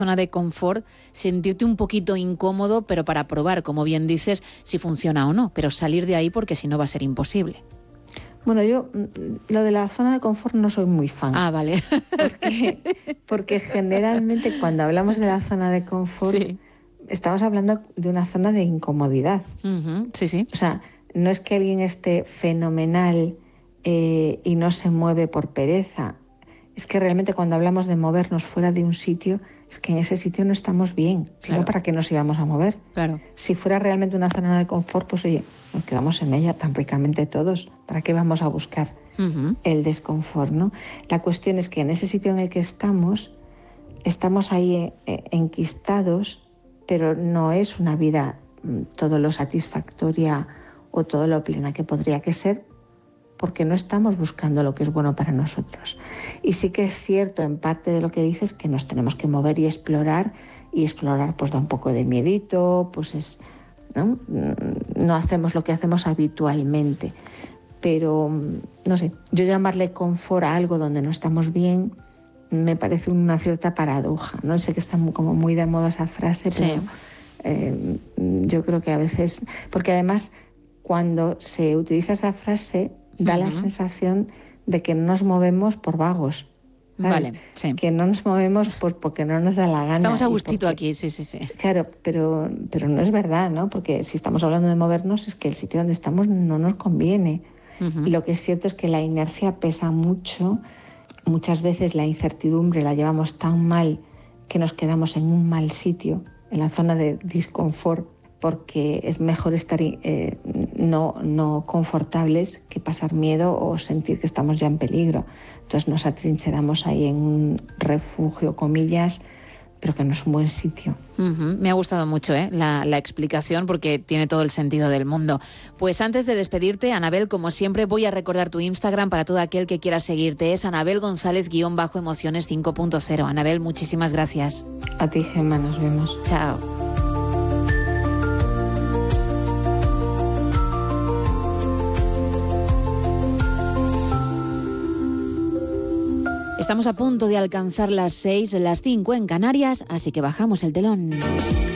zona de confort, sentirte un poquito incómodo, pero para probar, como bien dices, si funciona o no, pero salir de ahí porque si no va a ser imposible. Bueno, yo lo de la zona de confort no soy muy fan. Ah, vale. Porque generalmente cuando hablamos de la zona de confort, sí, estamos hablando de una zona de incomodidad. Sí, sí. O sea, no es que alguien esté fenomenal y no se mueve por pereza. Es que realmente cuando hablamos de movernos fuera de un sitio, es que en ese sitio no estamos bien. Si Claro. no, ¿para qué nos íbamos a mover? Claro. Si fuera realmente una zona de confort, pues oye, nos quedamos en ella tan ricamente todos. ¿Para qué vamos a buscar el desconfort, no? La cuestión es que en ese sitio en el que estamos ahí enquistados, pero no es una vida todo lo satisfactoria o todo lo plena que podría que ser, porque no estamos buscando lo que es bueno para nosotros. Y sí que es cierto en parte de lo que dices que nos tenemos que mover y explorar pues da un poco de miedito, pues es, ¿no? No hacemos lo que hacemos habitualmente, pero no sé, yo llamarle confort a algo donde no estamos bien me parece una cierta paradoja, ¿no? Sé que está como muy de moda esa frase, sí. pero yo creo que a veces, porque además cuando se utiliza esa frase da la sensación de que no nos movemos por vagos, ¿sabes? Vale, sí. Que no nos movemos porque no nos da la gana. Estamos a gustito aquí, sí. Claro, pero no es verdad, ¿no? Porque si estamos hablando de movernos es que el sitio donde estamos no nos conviene. Y lo que es cierto es que la inercia pesa mucho. Muchas veces la incertidumbre la llevamos tan mal que nos quedamos en un mal sitio, en la zona de disconfort, porque es mejor estar no confortables que pasar miedo o sentir que estamos ya en peligro. Entonces nos atrincheramos ahí en un refugio, comillas, pero que no es un buen sitio. Me ha gustado mucho la explicación porque tiene todo el sentido del mundo. Pues antes de despedirte, Anabel, como siempre, voy a recordar tu Instagram para todo aquel que quiera seguirte. Es Anabel González_emociones 5.0. Anabel, muchísimas gracias. A ti, Gemma, nos vemos. Chao. Estamos a punto de alcanzar las 6, las 5 en Canarias, así que bajamos el telón.